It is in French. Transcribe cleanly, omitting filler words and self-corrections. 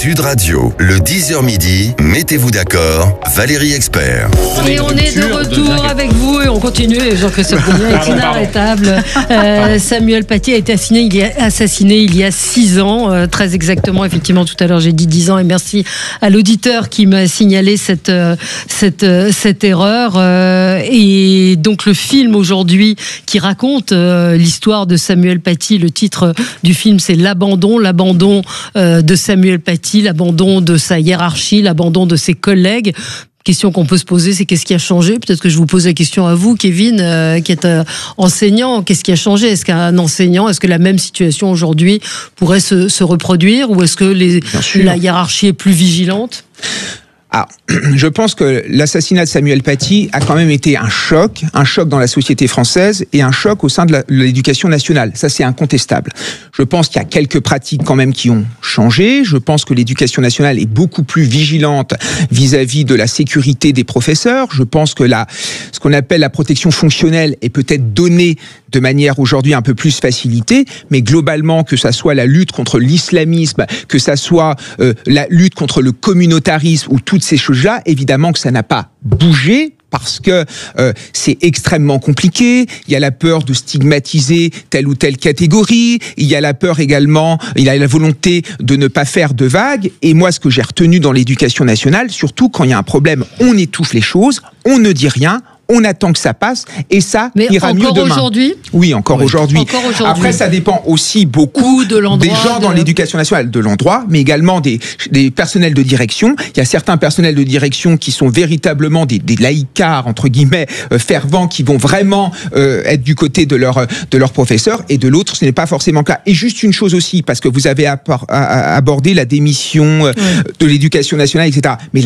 Sud Radio, le 10h midi, mettez-vous d'accord, Valérie Expert. Et on est de retour avec vous et on continue. Jean-Christophe Gagnon est inarrêtable. Samuel Paty a été assassiné il y a 6 ans, très exactement. Effectivement, tout à l'heure j'ai dit 10 ans et merci à l'auditeur qui m'a signalé cette erreur. Et donc le film aujourd'hui qui raconte l'histoire de Samuel Paty, le titre du film c'est l'abandon de Samuel Paty, l'abandon de sa hiérarchie, l'abandon de ses collègues. Question qu'on peut se poser, c'est qu'est-ce qui a changé? Peut-être que je vous pose la question à vous, Kevin, qui est enseignant. Qu'est-ce qui a changé? Est-ce qu'un enseignant, est-ce que la même situation aujourd'hui pourrait se reproduire, ou est-ce que la hiérarchie est plus vigilante? Alors, je pense que l'assassinat de Samuel Paty a quand même été un choc dans la société française et un choc au sein de l'éducation nationale. Ça, c'est incontestable. Je pense qu'il y a quelques pratiques quand même qui ont changé. Je pense que l'éducation nationale est beaucoup plus vigilante vis-à-vis de la sécurité des professeurs. Je pense que ce qu'on appelle la protection fonctionnelle est peut-être donnée de manière aujourd'hui un peu plus facilitée, mais globalement, que ça soit la lutte contre l'islamisme, que ça soit la lutte contre le communautarisme ou toutes ces choses-là, évidemment que ça n'a pas bougé. Parce que c'est extrêmement compliqué, il y a la peur de stigmatiser telle ou telle catégorie, il y a la peur également, il y a la volonté de ne pas faire de vagues, et moi ce que j'ai retenu dans l'éducation nationale, surtout quand il y a un problème, on étouffe les choses, on ne dit rien, on attend que ça passe, et ça ira mieux demain. Aujourd'hui ? Oui, encore aujourd'hui. Après, ça dépend aussi beaucoup des gens dans l'éducation nationale, de l'endroit, mais également des personnels de direction. Il y a certains personnels de direction qui sont véritablement des laïcards, entre guillemets, fervents, qui vont vraiment être du côté de leur professeur, et de l'autre, ce n'est pas forcément le cas. Et juste une chose aussi, parce que vous avez abordé la démission de l'éducation nationale, etc. Mais